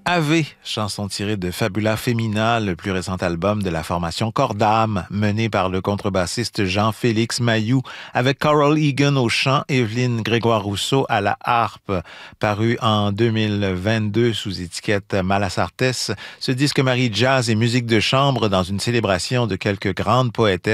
Ave, chanson tirée de Fabula Femina, le plus récent album de la formation Corps d'âme, mené par le contrebassiste Jean-Félix Mayou, avec Carol Egan au chant, Evelyne Grégoire-Rousseau à la harpe. Paru en 2022 sous étiquette Malasartes, ce disque marie jazz et musique de chambre dans une célébration de quelques grandes poétesses